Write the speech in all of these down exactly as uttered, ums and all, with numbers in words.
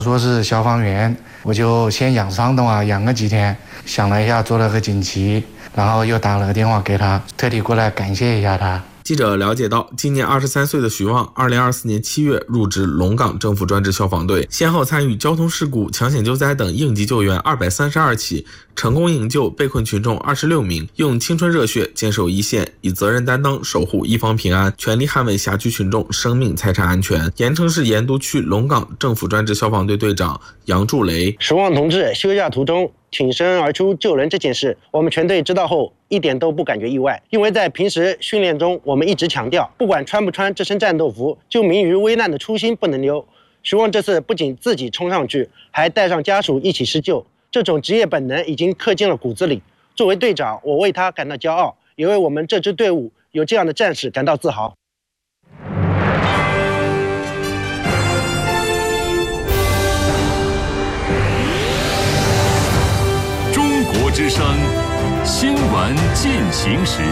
说是消防员，我就先养伤的话养个几天，想了一下做了个锦旗，然后又打了个电话给他，特地过来感谢一下他。 记者了解到，今年二十三岁的徐旺，二零二四年七月入职龙岗政府专职消防队，先后参与交通事故、抢险救灾等应急救援二百三十二起，成功营救被困群众二十六名，用青春热血坚守一线，以责任担当守护一方平安，全力捍卫辖区群众生命财产安全。盐城市盐都区龙岗政府专职消防队队长杨柱雷： 徐旺同志休假途中挺身而出救人这件事，我们全队知道后一点都不感觉意外，因为在平时训练中，我们一直强调，不管穿不穿这身战斗服，救民于危难的初心不能丢。徐旺这次不仅自己冲上去，还带上家属一起施救，这种职业本能已经刻进了骨子里。作为队长，我为他感到骄傲，也为我们这支队伍有这样的战士感到自豪。 中国之声新闻进行时。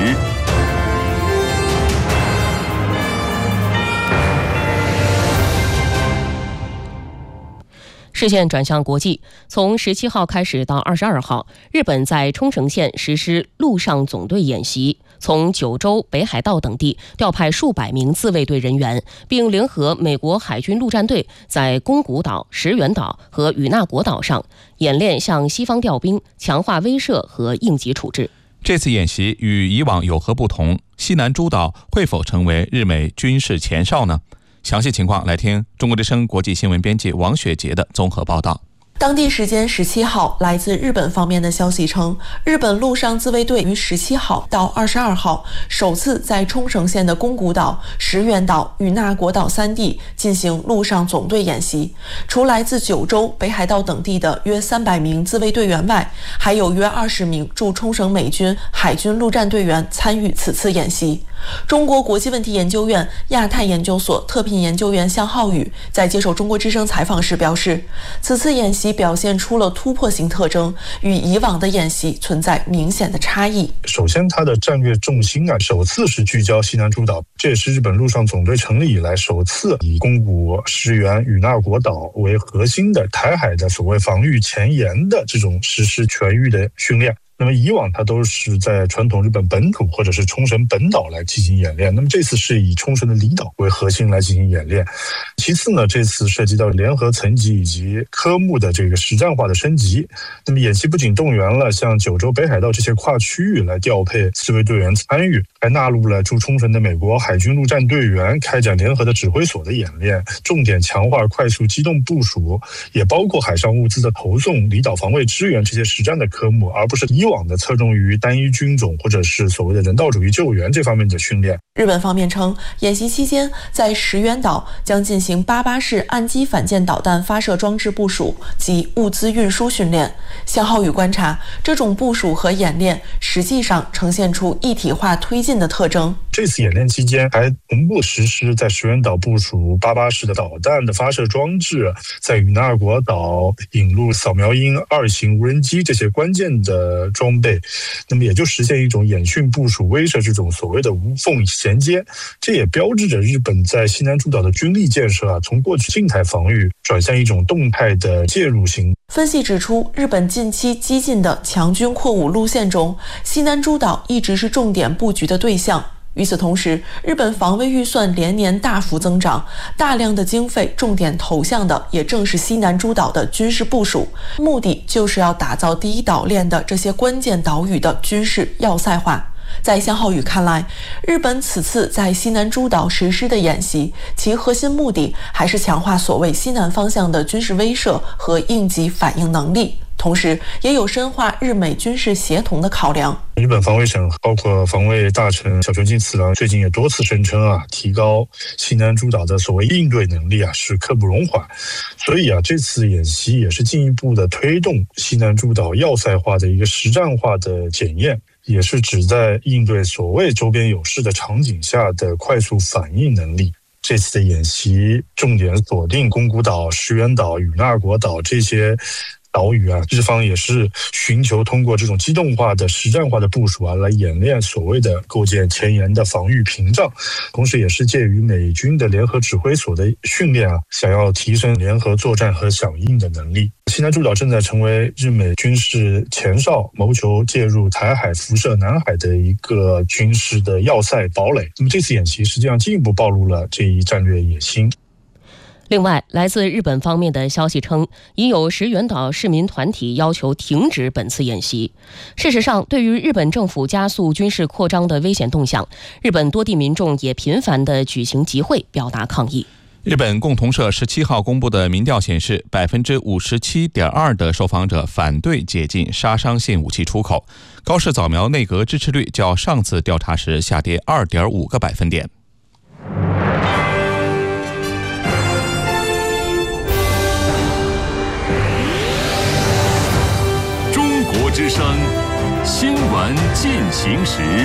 视线转向国际，从十七号开始到二十二号，日本在冲绳县实施陆上总队演习，从九州、北海道等地调派数百名自卫队人员，并联合美国海军陆战队在宫古岛、石垣岛和与那国岛上演练向西方调兵，强化威慑和应急处置。 这次演习与以往有何不同？西南诸岛会否成为日美军事前哨呢？详细情况来听中国之声国际新闻编辑王雪杰的综合报道。 当地时间十七号，来自日本方面的消息称，日本陆上自卫队于十七号到二十二号首次在冲绳县的宫古岛、石垣岛、与那国岛三地进行陆上总队演习。除来自九州、北海道等地的约三百名自卫队员外，还有约二十名驻冲绳美军海军陆战队员参与此次演习。中国国际问题研究院亚太研究所特聘研究员向浩宇在接受中国之声采访时表示，此次演习表现出了突破性特征，与以往的演习存在明显的差异。 首先，它的战略重心啊，首次是聚焦西南诸岛，这也是日本陆上总队成立以来首次以宫古、石垣、与那国岛为核心的台海的所谓防御前沿的这种实施全域的训练。那么以往它都是在传统日本本土或者是冲绳本岛来进行演练，那么这次是以冲绳的离岛为核心来进行演练。其次呢，这次涉及到联合层级以及科目的这个实战化的升级。那么演习不仅动员了像九州、北海道这些跨区域来调配自卫队员参与，还纳入了驻冲绳的美国海军陆战队员开展联合的指挥所的演练，重点强化快速机动部署，也包括海上物资的投送、离岛防卫支援这些实战的科目，而不是以往的侧重于单一军种或者是所谓的人道主义救援这方面的训练。 日本方面称，演习期间在石垣岛将进行八八式岸基反舰导弹发射装置部署及物资运输训练。向浩宇观察，这种部署和演练实际上呈现出一体化推进的特征。 这次演练期间还同步实施在石垣岛部署八八式的导弹的发射装置，在与那国岛引入扫描鹰二型无人机这些关键的装备，那么也就实现一种演训部署威慑这种所谓的无缝衔接。这也标志着日本在西南诸岛的军力建设啊，从过去静态防御转向一种动态的介入型。 分析指出，日本近期激进的强军扩武路线中，西南诸岛一直是重点布局的对象。与此同时，日本防卫预算连年大幅增长，大量的经费重点投向的也正是西南诸岛的军事部署，目的就是要打造第一岛链的这些关键岛屿的军事要塞化。在向浩宇看来，日本此次在西南诸岛实施的演习，其核心目的还是强化所谓西南方向的军事威慑和应急反应能力，同时也有深化日美军事协同的考量。 日本防卫省包括防卫大臣小泉进次郎最近也多次声称啊，提高西南诸岛的所谓应对能力啊是刻不容缓。所以啊，这次演习也是进一步的推动西南诸岛要塞化的一个实战化的检验，也是旨在应对所谓周边有事的场景下的快速反应能力。这次的演习重点锁定宫古岛、石垣岛、与那国岛这些岛屿啊，日方也是寻求通过这种机动化的实战化的部署啊，来演练所谓的构建前沿的防御屏障，同时也是介于美军的联合指挥所的训练啊，想要提升联合作战和响应的能力。西南诸岛正在成为日美军事前哨，谋求介入台海、辐射南海的一个军事的要塞堡垒。那么这次演习实际上进一步暴露了这一战略野心。 另外，来自日本方面的消息称，已有石垣岛市民团体要求停止本次演习。事实上，对于日本政府加速军事扩张的危险动向，日本多地民众也频繁地举行集会表达抗议。 日本共同社十七号公布的民调显示，百分之五十七点二的受访者反对解禁杀伤性武器出口，高市早苗内阁支持率较上次调查时下跌二点五个百分点。 中国之声新闻进行时。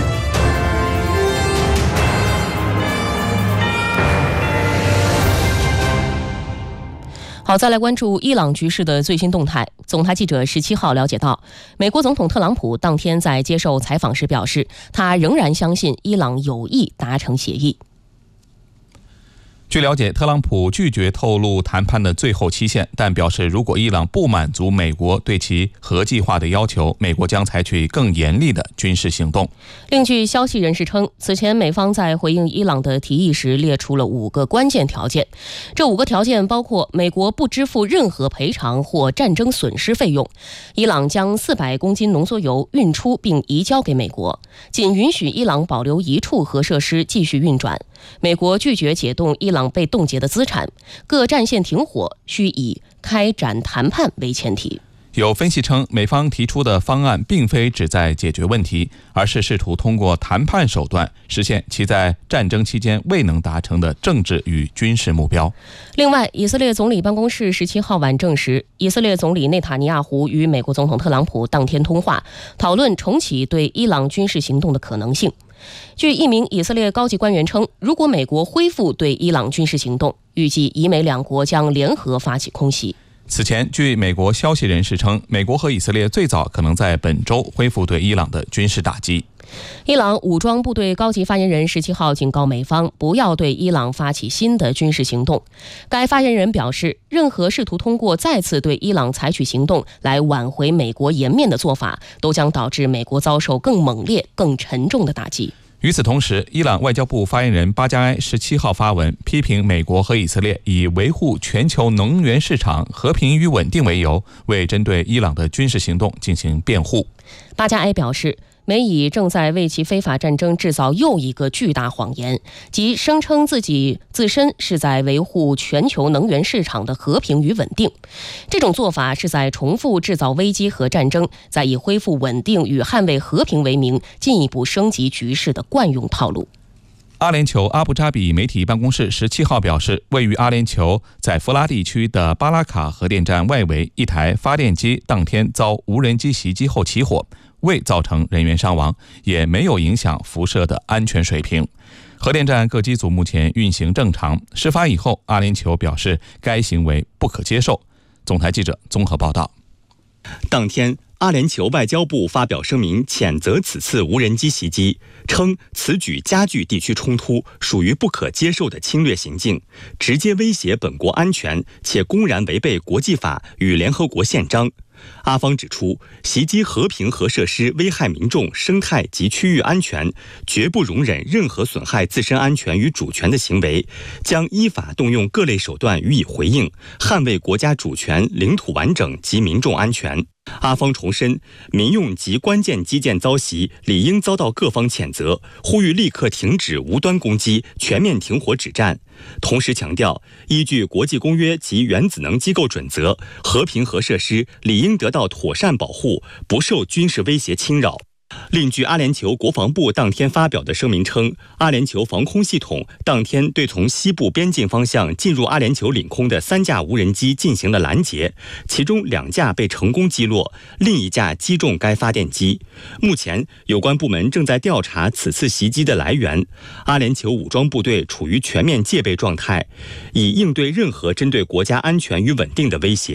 好，再来关注伊朗局势的最新动态。总台记者十七号了解到，美国总统特朗普当天在接受采访时表示，他仍然相信伊朗有意达成协议。 据了解，特朗普拒绝透露谈判的最后期限，但表示如果伊朗不满足美国对其核计划的要求，美国将采取更严厉的军事行动。 另据消息人士称，此前美方在回应伊朗的提议时列出了五个关键条件，这五个条件包括美国不支付任何赔偿或战争损失费用，伊朗将四百公斤浓缩铀运出并移交给美国，仅允许伊朗保留一处核设施继续运转，美国拒绝解冻伊朗被冻结的资产，各战线停火需以开展谈判为前提。 有分析称，美方提出的方案并非旨在解决问题，而是试图通过谈判手段实现其在战争期间未能达成的政治与军事目标。 另外，以色列总理办公室十七号晚证实，以色列总理内塔尼亚胡与美国总统特朗普当天通话，讨论重启对伊朗军事行动的可能性。据一名以色列高级官员称，如果美国恢复对伊朗军事行动，预计以美两国将联合发起空袭。 此前，据美国消息人士称，美国和以色列最早可能在本周恢复对伊朗的军事打击。 伊朗武装部队高级发言人十七号警告美方不要对伊朗发起新的军事行动。该发言人表示，任何试图通过再次对伊朗采取行动来挽回美国颜面的做法，都将导致美国遭受更猛烈、更沉重的打击。 与此同时，伊朗外交部发言人巴加埃十七号发文批评美国和以色列以维护全球能源市场和平与稳定为由，为针对伊朗的军事行动进行辩护。 巴加埃表示，美以正在为其非法战争制造又一个巨大谎言，即声称自己自身是在维护全球能源市场的和平与稳定。这种做法是在重复制造危机和战争，在以恢复稳定与捍卫和平为名，进一步升级局势的惯用套路。 阿联酋阿布扎比媒体办公室十七号表示，位于阿联酋在弗拉地区的巴拉卡核电站外围一台发电机当天遭无人机袭击后起火，未造成人员伤亡，也没有影响辐射的安全水平。核电站各机组目前运行正常。事发以后，阿联酋表示该行为不可接受。总台记者综合报道。 当天，阿联酋外交部发表声明，谴责此次无人机袭击，称此举加剧地区冲突，属于不可接受的侵略行径，直接威胁本国安全，且公然违背国际法与联合国宪章。阿方指出，袭击和平核设施危害民众、生态及区域安全，绝不容忍任何损害自身安全与主权的行为，将依法动用各类手段予以回应，捍卫国家主权、领土完整及民众安全。阿方重申，民用及关键基建遭袭，理应遭到各方谴责，呼吁立刻停止无端攻击，全面停火止战。同时强调，依据国际公约及原子能机构准则，和平核设施理应得到妥善保护，不受军事威胁侵扰。另据阿联酋国防部当天发表的声明称，阿联酋防空系统当天对从西部边境方向进入阿联酋领空的三架无人机进行了拦截，其中两架被成功击落，另一架击中该发电机。目前有关部门正在调查此次袭击的来源。阿联酋武装部队处于全面戒备状态，以应对任何针对国家安全与稳定的威胁。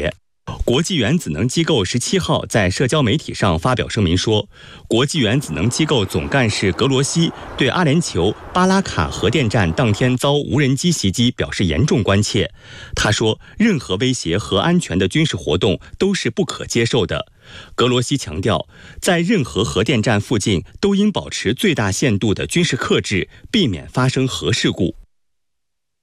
国际原子能机构十七号在社交媒体上发表声明说，国际原子能机构总干事格罗西对阿联酋巴拉卡核电站当天遭无人机袭击表示严重关切。他说，任何威胁核安全的军事活动都是不可接受的。格罗西强调，在任何核电站附近都应保持最大限度的军事克制，避免发生核事故。